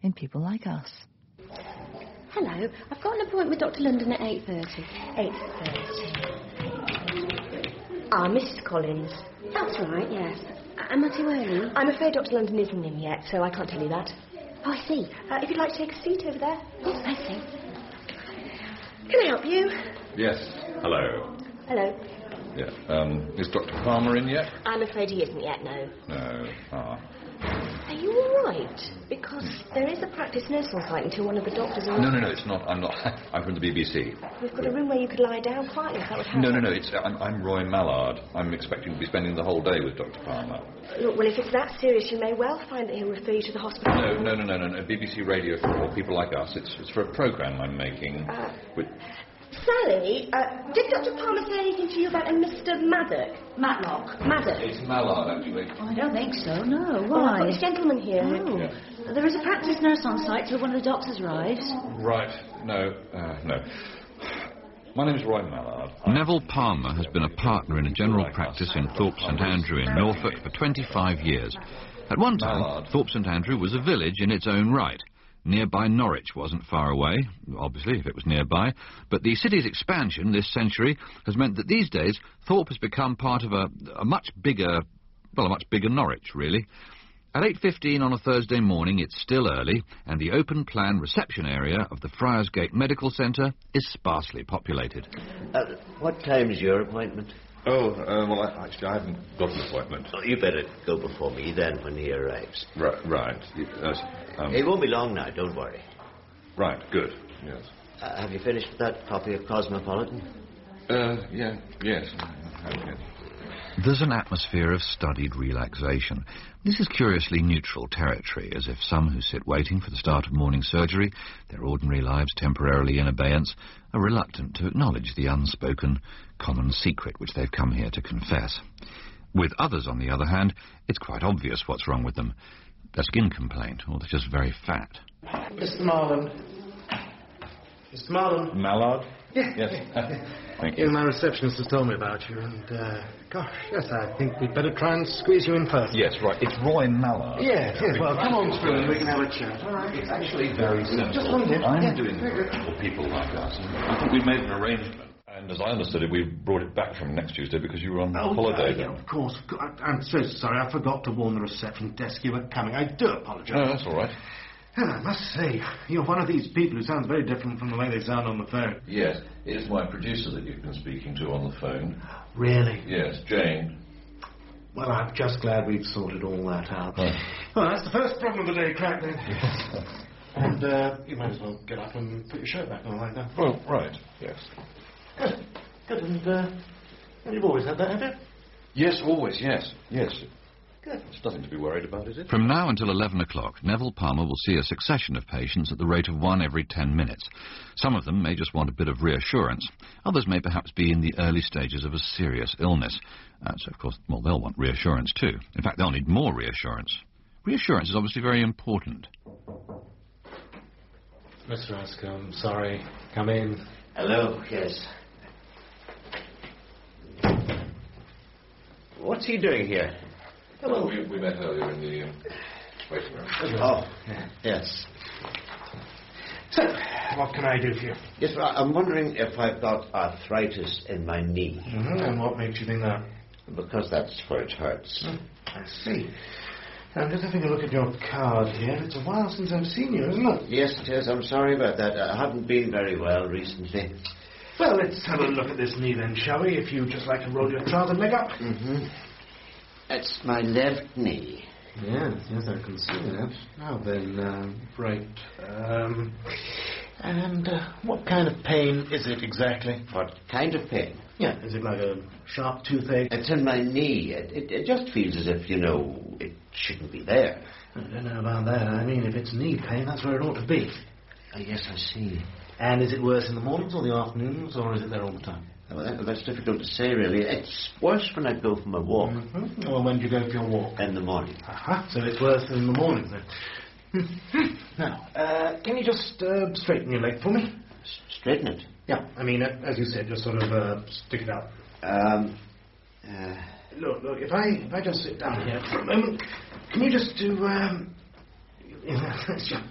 in People Like Us. Hello, I've got an appointment with Dr. London at 8:30. 8:30. Ah, Mrs. Collins. That's right, yes. Am I too early? I'm afraid Dr. London isn't in yet, so I can't tell you that. Oh, I see. If you'd like to take a seat over there. Yes, I see. Can I help you? Yes. Hello. Hello. Yeah. Is Dr. Palmer in yet? I'm afraid he isn't yet, no. No. Ah. Are you all right? Because there is a practice nurse on site until one of the doctors arrives. No, it's not. I'm not. I'm from the BBC. We've got a room where you could lie down quietly, if that would help. No. I'm Roy Mallard. I'm expecting to be spending the whole day with Dr. Palmer. Look, well, if it's that serious, you may well find that he'll refer you to the hospital. No. BBC Radio for People Like Us. It's for a programme I'm making. Sally, did Dr. Palmer say anything to you about a Mr. Maddock? Matlock. Maddock? It's Mallard, actually. Oh, I don't think so, no. Oh, Why? I've got this gentleman here. Oh. Yeah. There is a practice nurse on site till one of the doctors arrives. Right. No. My name's Roy Mallard. Neville Palmer has been a partner in a general practice in Thorpe St Andrew in Norfolk for 25 years. At one time, Thorpe St Andrew was a village in its own right. Nearby Norwich wasn't far away, obviously, if it was nearby, but the city's expansion this century has meant that these days Thorpe has become part of a much bigger Norwich, really. At 8:15 on a Thursday morning, it's still early, and the open-plan reception area of the Friarsgate Medical Centre is sparsely populated. What time's your appointment? Well, actually, I haven't got an appointment. Oh, you better go before me then when he arrives. Right. It won't be long now, don't worry. Right, good, yes. Have you finished with that copy of Cosmopolitan? Yes. There's an atmosphere of studied relaxation. This is curiously neutral territory, as if some who sit waiting for the start of morning surgery, their ordinary lives temporarily in abeyance, are reluctant to acknowledge the unspoken, common secret which they've come here to confess. With others, on the other hand, it's quite obvious what's wrong with them. A skin complaint, or they're just very fat. Mr. Marlon. Mr. Marlon. Mallard? Yeah. Yes. Thank you. My receptionist has told me about you, and, yes, I think we'd better try and squeeze you in first. Yes, right. It's Roy Mallard. Yes, well, come on through and we can have a chat. All right. It's actually very simple. Just one minute. I'm doing it for People Like Us. I think we've made an arrangement. And as I understood it, we brought it back from next Tuesday because you were on holiday then. Yeah, of course. I'm so sorry. I forgot to warn the reception desk you were coming. I do apologise. No, that's all right. And I must say, you're one of these people who sounds very different from the way they sound on the phone. Yes, it's my producer that you've been speaking to on the phone. Really? Yes, Jane. Well, I'm just glad we've sorted all that out. Oh. Well, that's the first problem of the day cracked then. And you might as well get up and put your shirt back on like that. Well, right, yes. Good. And you've always had that, have you? Yes, always, yes. Good. It's nothing to be worried about, is it? From now until 11 o'clock, Neville Palmer will see a succession of patients at the rate of one every 10 minutes. Some of them may just want a bit of reassurance. Others may perhaps be in the early stages of a serious illness. So, of course, they'll want reassurance too. In fact, they'll need more reassurance. Reassurance is obviously very important. Mr. Anscombe, sorry. Come in. Hello, yes. What's he doing here? Well, we met earlier in the waiting room. Oh, yes. So, what can I do for you? Yes, well, I'm wondering if I've got arthritis in my knee. And what makes you think that? Because that's where it hurts. I see. I'm just having a look at your card here. It's a while since I've seen you, isn't it? Yes, it is. I'm sorry about that. I haven't been very well recently. Well, let's have a look at this knee then, shall we? If you'd just like to roll your trouser leg up. It's my left knee. Yes, I can see that. Now then, right. And what kind of pain is it exactly? What kind of pain? Yeah, is it like a sharp toothache? It's in my knee. It just feels as if, it shouldn't be there. I don't know about that. I mean, if it's knee pain, that's where it ought to be. Yes, I see. And is it worse in the mornings or the afternoons, or is it there all the time? Well, that's difficult to say, really. It's worse when I go for my walk. Well, when do you go for your walk? In the morning. So it's worse in the mornings, then. Now, can you just straighten your leg for me? Straighten it? Yeah, I mean, as you said, just sort of stick it out. Look, if I just sit down here for a moment, can you just do,